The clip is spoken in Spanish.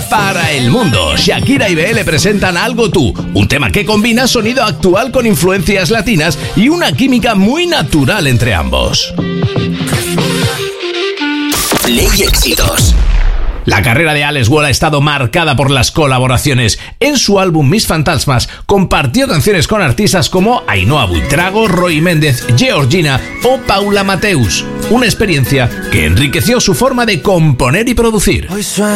para el mundo. Shakira y BL presentan Algo Tú, un tema que combina sonido actual con influencias latinas y una química muy natural entre ambos. Play Éxitos. La carrera de Alex Wall ha estado marcada por las colaboraciones. En su álbum Mis Fantasmas compartió canciones con artistas como Ainhoa Buitrago, Roy Méndez, Georgina o Paula Mateus. Una experiencia que enriqueció su forma de componer y producir. Hoy suena